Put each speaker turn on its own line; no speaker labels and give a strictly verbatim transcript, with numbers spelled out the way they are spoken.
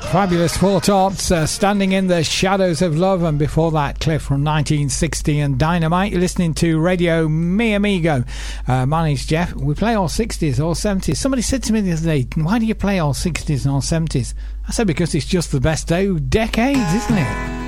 Fabulous Four Tops, uh, Standing in the Shadows of Love, and before that Cliff from nineteen sixty and Dynamite. You're listening to Radio Mi Amigo. Uh, my name's Jeff. We play all sixties, all seventies. Somebody said to me the other day, why do you play all sixties and all seventies? I said because it's just the best decades, isn't it?